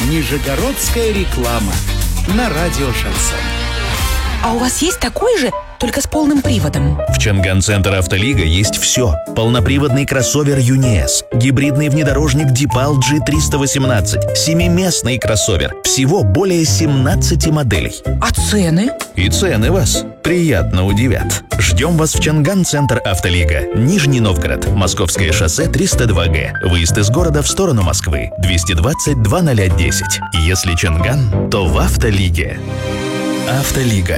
Нижегородская реклама на радио «Шансон». А у вас есть такой же, только с полным приводом? В Чанган-центр «Автолига» есть все. Полноприводный кроссовер «ЮНИЭС», гибридный внедорожник «Дипал G318», семиместный кроссовер. Всего более 17 моделей. А цены? И цены вас приятно удивят. Ждем вас в Чанган-центр «Автолига». Нижний Новгород, Московское шоссе 302Г. Выезд из города в сторону Москвы. 220-0010. Если Чанган, то в «Автолиге». «Автолига».